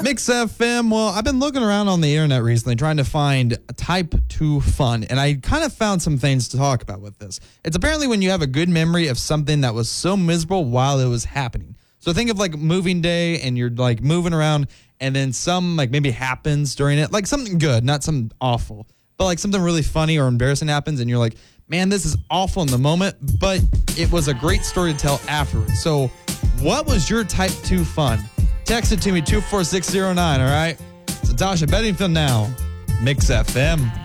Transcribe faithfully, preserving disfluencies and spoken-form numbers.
Mix F M. Well, I've been looking around on the internet recently trying to find a type two fun, and I kind of found some things to talk about with this. It's apparently when you have a good memory of something that was so miserable while it was happening. So think of like moving day and you're like moving around and then some like maybe happens during it, like something good, not something awful, but like something really funny or embarrassing happens and you're like, man, this is awful in the moment, but it was a great story to tell afterwards. So what was your type two fun? Text it to me, two four six zero nine, all right? So Tasha Bedingfield now, Mix F M.